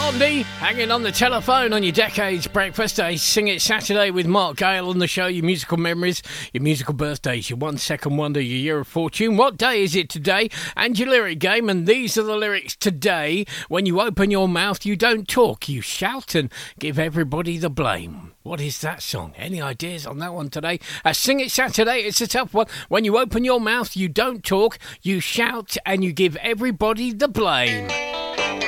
Blondie, hanging on the telephone on your Decades Breakfast. Sing It Saturday with Mark Gale on the show. Your musical memories, your musical birthdays, your 1 second wonder, your year of fortune. What day is it today? And your lyric game. And these are the lyrics today. When you open your mouth, you don't talk. You shout and give everybody the blame. What is that song? Any ideas on that one today? Sing It Saturday, it's a tough one. When you open your mouth, you don't talk. You shout and you give everybody the blame.